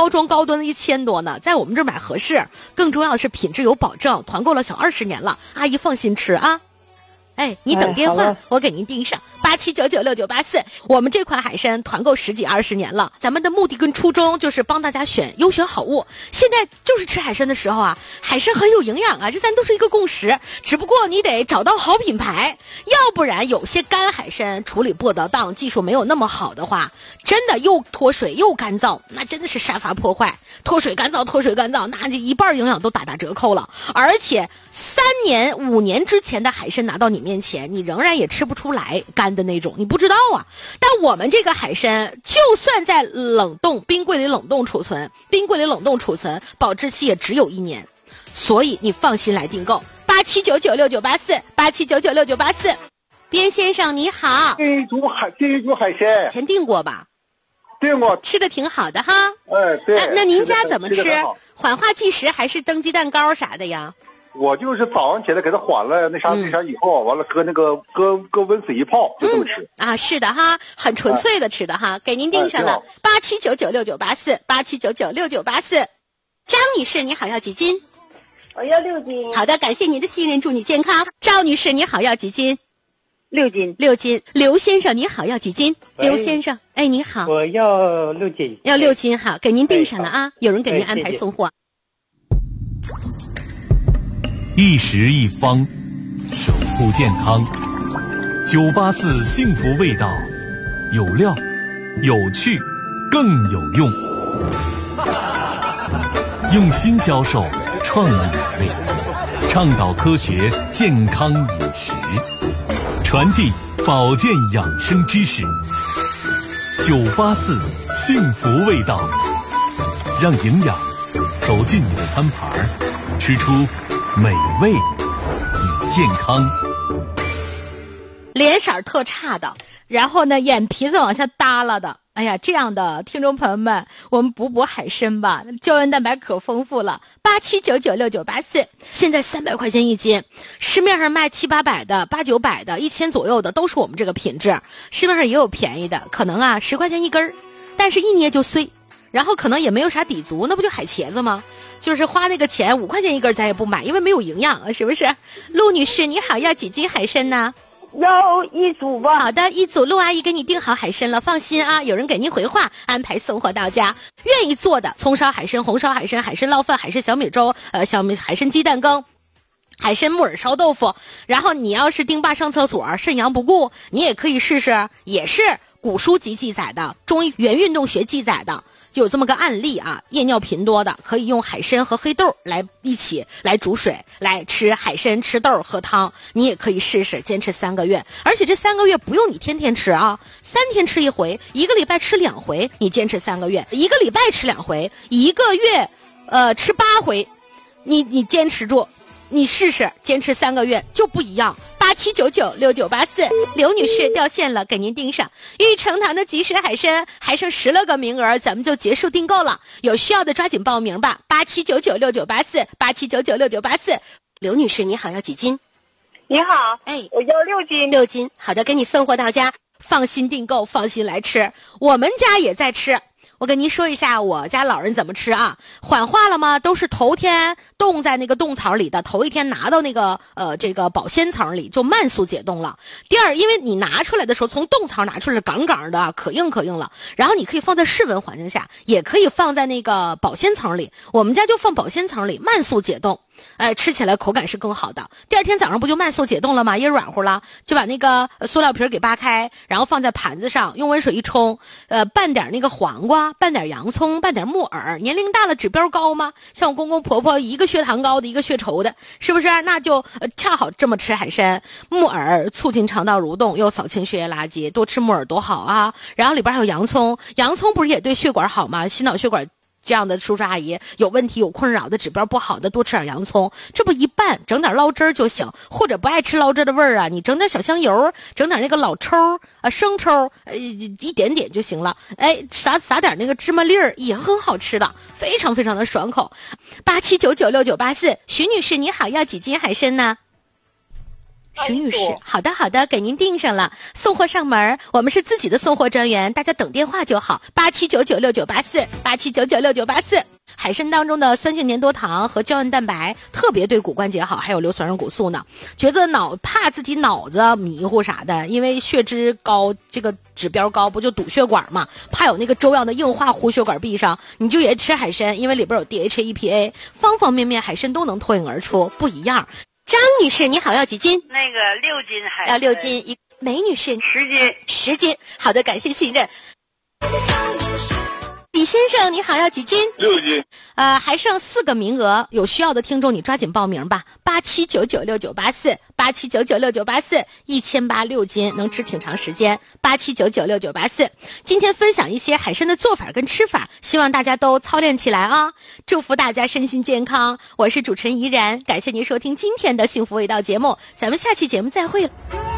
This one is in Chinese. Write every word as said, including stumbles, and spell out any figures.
包装高端的一千多呢，在我们这儿买合适，更重要的是品质有保证，团购了小二十年了，阿姨放心吃啊。哎，你等电话，哎、我给您订上八七九九六九八四。我们这款海参团购十几二十年了，咱们的目的跟初衷就是帮大家选优选好物。现在就是吃海参的时候啊，海参很有营养啊，这咱都是一个共识。只不过你得找到好品牌，要不然有些干海参处理不得当，技术没有那么好的话，真的又脱水又干燥，那真的是杀伐破坏。脱水干燥，脱水干燥，那这一半营养都打打折扣了。而且三年五年之前的海参拿到你面前，你仍然也吃不出来干的那种，你不知道啊。但我们这个海参就算在冷冻冰柜里冷冻储存，冰柜里冷冻储存保质期也只有一年，所以你放心来订购八七九九六九八四八七九九六九八四。边先生你好， 这一组海这一组海鲜前订过吧？ 订过， 吃的挺好的哈。 哎，对。 那, 那您家怎么吃？ 吃缓化计时还是蒸鸡蛋糕啥的呀？ 我就是早上起来给它缓了那啥那啥以后，完了搁那个搁搁温水一泡，就这么吃、 嗯、啊。是的哈，很纯粹的吃的哈，哎、给您订上了八七九九六九八四八七九九六九八四。张女士你好，要几斤？ 我要六斤。 好的，感谢您的信任，祝你健康。赵女士你好，要几斤？ 六斤。 六斤。刘先生你好，要几斤？刘先生，哎你好， 我要六斤。 要六斤哈，给您订上了啊，有人给您安排送货。 一食一方，守护健康。九八四幸福味道，有料、有趣、更有用。用心教授创意美味，倡导科学健康饮食，传递保健养生知识。九八四幸福味道，让营养走进你的餐盘，吃出美味与健康。 脸色特差的，然后呢眼皮子往下耷拉的，哎呀，这样的听众朋友们，我们补补海参吧，胶原蛋白可丰富了。八七九九六九八四，现在三百块钱一斤，市面上卖七八百的、八九百的、一千左右的，都是我们这个品质。市面上也有便宜的，可能啊十块钱一根儿，但是一捏就碎，然后可能也没有啥底足，那不就海茄子吗？就是花那个钱五块钱一根咱也不买，因为没有营养，是不是？陆女士你好，要几斤海参呢？ 要一组吧。 好的，一组，陆阿姨给你订好海参了，放心啊，有人给您回话，安排送货到家。愿意做的，葱烧海参、红烧海参、海参捞饭、海参小米粥、呃小米海参鸡蛋羹、海参木耳烧豆腐。然后你要是丁爸上厕所肾阳不顾，你也可以试试，也是古书籍记载的，中医原运动学记载的。就有这么个案例啊，夜尿频多的可以用海参和黑豆来一起来煮水来吃海参，吃豆喝汤，你也可以试试，坚持三个月。而且这三个月不用你天天吃啊，三天吃一回，一个礼拜吃两回，你坚持三个月，一个礼拜吃两回，一个月呃吃八回，你你坚持住，你试试，坚持三个月就不一样。八七九九六九八四，刘女士掉线了，给您订上。玉成堂的即食海参还剩十来个名额，咱们就结束订购了。有需要的抓紧报名吧。八七九九六九八四，八七九九六九八四。刘女士你好，要几斤？ 你好， 哎， 我要六斤。 六斤，好的，给你送货到家，放心订购，放心来吃。我们家也在吃。我跟您说一下我家老人怎么吃啊，缓化了吗？都是头天冻在那个冻槽里的，头一天拿到那个呃这个保鲜层里就慢速解冻了。第二，因为你拿出来的时候从冻槽拿出来杠杠的，可硬可硬了，然后你可以放在室温环境下，也可以放在那个保鲜层里，我们家就放保鲜层里慢速解冻，哎，吃起来口感是更好的。第二天早上不就慢速解冻了吗？也软乎了，就把那个塑料皮给扒开，然后放在盘子上，用温水一冲，呃，拌点那个黄瓜，拌点洋葱，拌点木耳。年龄大了指标高吗？像我公公婆婆，一个血糖高的，一个血稠的，是不是？那就、呃、恰好这么吃海参。木耳促进肠道蠕动，又扫清血液垃圾，多吃木耳多好啊。然后里边还有洋葱，洋葱不是也对血管好吗？心脑血管这样的叔叔阿姨有问题有困扰的指标不好的，多吃点洋葱，这不一拌整点捞汁儿就行。或者不爱吃捞汁的味儿啊，你整点小香油，整点那个老抽啊生抽，呃一点点就行了。哎，撒撒点那个芝麻粒儿也很好吃的，非常非常的爽口。八七九九六九八四，徐女士你好，要几斤海参呢？ 徐女士，好的好的，给您订上了，送货上门，我们是自己的送货专员，大家等电话就好，八七九九六九八四，八七九九六九八四。海参当中的酸性粘多糖和胶原蛋白特别对骨关节好，还有硫酸软骨素呢。觉得脑怕自己脑子迷糊啥的，因为血脂高，这个指标高，不就堵血管嘛？怕有那个粥样的硬化糊血管壁上，你就也吃海参，因为里边有 D H A E P A， 方方面面海参都能脱颖而出，不一样。张女士，你好，要几斤？ 那个六斤海参。 要六斤一。梅女士， 十斤。 十斤。好的，感谢信任。李先生，你好，要几斤？ 六斤。 呃，还剩四个名额，有需要的听众你抓紧报名吧。八七九九六九八四，八七九九六九八四，一千八六斤，能吃挺长时间。八七九九六九八四，今天分享一些海参的做法跟吃法，希望大家都操练起来啊！祝福大家身心健康，我是主持人怡然，感谢您收听今天的幸福味道节目，咱们下期节目再会了。